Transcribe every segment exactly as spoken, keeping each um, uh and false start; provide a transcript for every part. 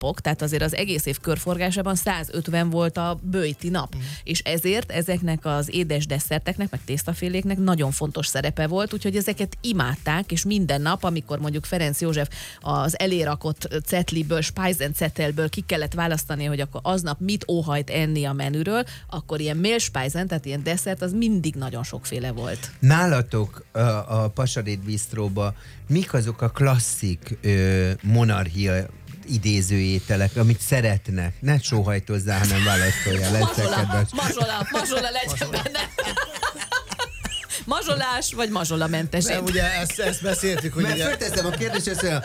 napok, tehát azért az egész év körforgásában százötven volt a böjti nap, mm. és ezért ezeknek az édes desszerteknek, meg tésztaféléknek nagyon fontos szerepe volt, úgyhogy ezeket imádták, és minden nap, amikor mondjuk Ferenc József az elérakott cetliből, Speisenzettelből ki kellett választani, hogy akkor aznap mit óhajt enni a menüről, akkor ilyen Mehlspeisen, tehát ilyen desszert, az mindig nagyon sokféle volt. Nálatok a, a Pasaréd Bistróba mik azok a klasszik ö, monarchia idéző ételek, amit szeretnek? Ne sóhajtozzál, hanem válaszoljál. Mazsola, mazsola, mazsola legyen benne. Mazsolás, vagy mazsolamentes. Nem, ugye ezt, ezt beszéltük, hogy mert ugye... fölteszem a kérdést, és azt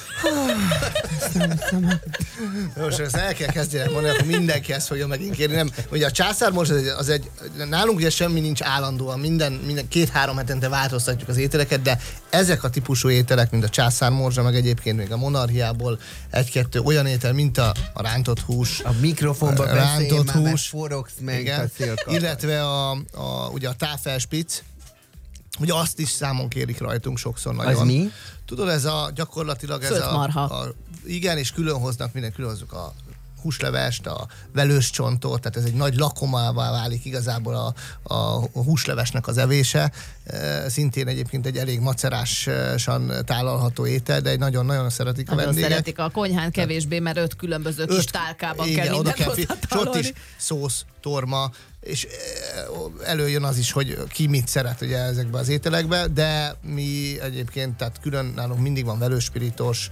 Most ezt el kell kezdeni mondani, akkor mindenki ezt fogja megint kérni. Nem, ugye a császármorzs az egy, az egy, nálunk ugye semmi nincs állandóan, minden, minden két-három hetente változtatjuk az ételeket, de ezek a típusú ételek, mint a császármorzsa, meg egyébként még a monarchiából egy-kettő olyan étel, mint a, a rántott hús. A mikrofonba rántott beszélj, hús, forogsz meg igen, a szélkapot. illetve a, a, ugye a táfelspitz, ugye azt is számon kérik rajtunk sokszor nagyon. Az mi? Tudod, ez a gyakorlatilag ez a, a... Igen, és külön hoznak, minden külön hozzuk a húslevest, a velős csontot, tehát ez egy nagy lakomává válik igazából a, a húslevesnek az evése. E, szintén egyébként egy elég macerásan tálalható étel, de egy nagyon-nagyon szeretik a vendégek. Szeretik a konyhán kevésbé, mert öt különböző öt, kis tálkában igen, kell mindent hozzátálalni. Ott is szósz, torma, és előjön az is, hogy ki mit szeret ugye ezekbe az ételekbe, de mi egyébként, tehát külön nálunk mindig van velőspiritos,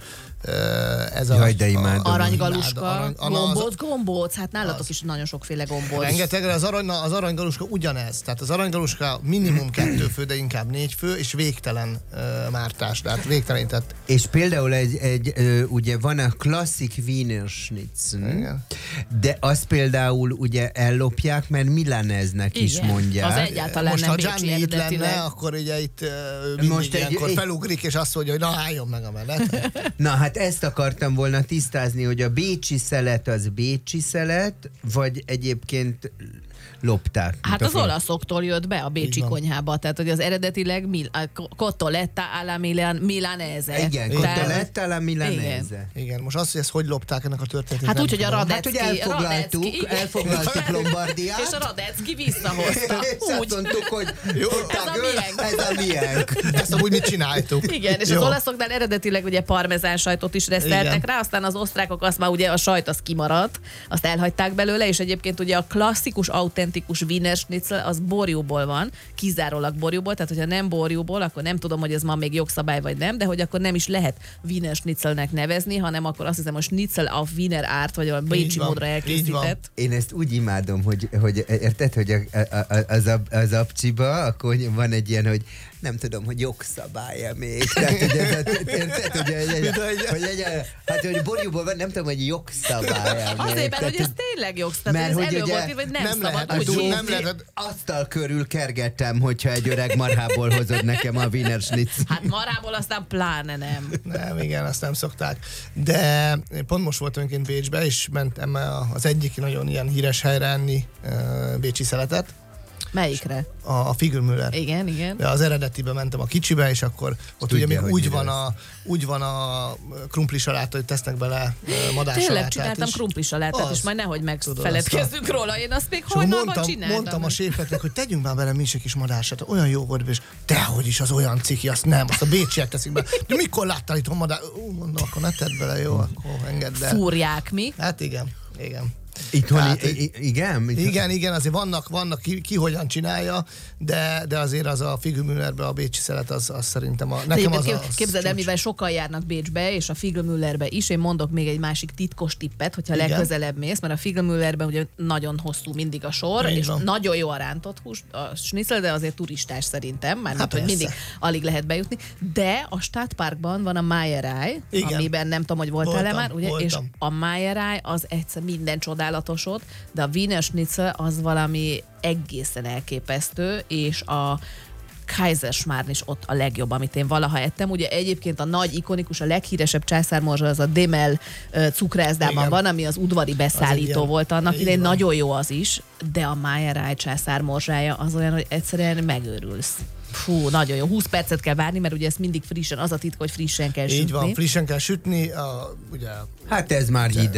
ez a... Jaj, de imádom. Aranygaluska, Imád, arany, gombóc, gombóc, hát nálatok az, is nagyon sokféle gombóc. Rengeteg, az, arany, az aranygaluska ugyanez, tehát az aranygaluska minimum kettő fő, de inkább négy fő, és végtelen uh, mártás, tehát végtelen, tehát... És például egy, egy uh, ugye van a klasszik Wiener Schnitzel, de azt például ugye ellopják, mert milaneznek is mondják. Az egyáltalán most nem ha Gianni itt lenne, akkor ugye itt uh, mindig most ilyenkor egy, felugrik, és azt mondja, hogy na álljon meg a menet. Na hát ezt akartam volna tisztázni, hogy a bécsi szelet az bécsi szelet, vagy egyébként lopták. Hát az olaszoktól jött be a bécsi konyhába, tehát hogy az eredetileg mil- cotoletta alla Milan- milanese. Igen, cotoletta alla milanese. Igen. Igen, most azt, hogy ezt hogy lopták ennek a történetét. Hát úgy, hogy a Radecki... Hát, hogy elfoglaltuk, Radecki, elfoglaltuk Lombardiát. És a Radecki visszahozta. És azt mondtuk, hogy jó, ez a miénk. Ez a miénk. Ezt amúgy mit csináltuk. Igen, és jó. Az olaszoknál eredetileg ugye parmezán sajtot is reszeltek rá, aztán az osztrákok azt már ugye a sajt az kimaradt, azt elhagyták belőle, és egyébként ugye a klasszikus, autentikus Wiener Schnitzel az borjúból van, kizárólag borjúból, tehát hogyha nem borjúból, akkor nem tudom, hogy ez ma még jogszabály vagy nem, de hogy akkor nem is lehet Wiener Schnitzelnek nevezni, hanem akkor azt hiszem, hogy Schnitzel auf Wiener Art, vagy a bécsi módra elkészített. Én ezt úgy imádom, hogy, hogy érted, hogy a, a, a, az, a, az apcsiba, akkor van egy ilyen, hogy nem tudom, hogy jogszabálya még. Tehát, hogy ez, érted, hogy, egy, hogy egy, hát, hogy borjúból van, nem tudom, hogy jogszabálya még. Azért, mert hogy ez tényleg jogszabály, ez elő volt, hogy nem, nem szabad. Lehet, úgy nem lehet. Asztal körül kergettem, hogyha egy öreg marhából hozod nekem a Wiener Schnitzel. Hát marhából aztán pláne nem. Nem, igen, azt nem szokták. De pont most voltam önként Bécsbe, és mentem az egyik nagyon ilyen híres helyre enni bécsi szeletet. Melyikre? A, a Figlmüller. Igen, igen. De az eredetibe mentem a kicsibe, és akkor ott tudja, ugye még úgy van, a, úgy van a krumpli saláta, hogy tesznek bele madársalátát. Tényleg csináltam krumpli salátát, és majd nehogy megfeledkezzünk róla. Én azt még hajnalban csináltam. Mondtam a séfeknek, hogy tegyünk már bele mi is egy kis madársalátát. Olyan jó volt, és dehogy is az olyan ciki, azt nem, azt a bécsiek teszik be. De mikor láttál itt a madár? Ú, mondom, akkor ne tedd bele, jó, akkor engedd el. Fúrják mi? Hát igen, igen. Itthon, hát, i- igen? Igen, igen, azért vannak, vannak ki, ki hogyan csinálja, de, de azért az a Figlmüllerbe a bécsi szelet, az, az szerintem a, nekem az, az képzeld el, mivel sokan járnak Bécsbe, és a Figlmüllerbe is, én mondok még egy másik titkos tippet, hogyha igen. legközelebb mész, mert a Figlmüllerben ugye nagyon hosszú mindig a sor, így és van. Nagyon jó a rántott hús, a schnitzel, de azért turistás szerintem, már hát hogy mindig alig lehet bejutni, de a Stadtparkban van a Meierei, amiben nem tudom, hogy voltál-e már, ugye, voltam. És a Meierei az egyszer minden csodálatos ott, de a Wiener Schnitzel az valami egészen elképesztő, és a Kaiserschmarrn is ott a legjobb, amit én valaha ettem. Ugye egyébként a nagy, ikonikus, a leghíresebb császármorzsa az a Demel uh, cukrászdában igen. van, ami az udvari beszállító az volt annak idején. Nagyon jó az is, de a Meierei császármorzsája az olyan, hogy egyszerűen megőrülsz. Fú, nagyon jó. húsz percet kell várni, mert ugye ezt mindig frissen, az a titka, hogy frissen kell így sütni. Így van, frissen kell sütni. A, ugye, hát ez már hideg.